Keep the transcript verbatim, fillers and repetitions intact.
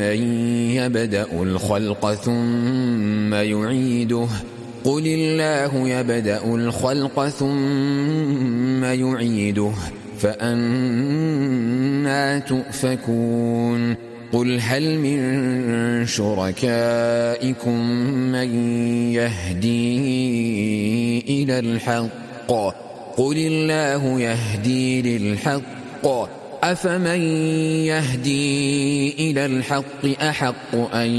أفمن يبدأ الخلق ثم يعيده قل الله يبدأ الخلق ثم يعيده فأنى تؤفكون قل هل من شركائكم من يهدي إلى الحق قل الله يهدي للحق أفمن يهدي إلى الحق أحق أن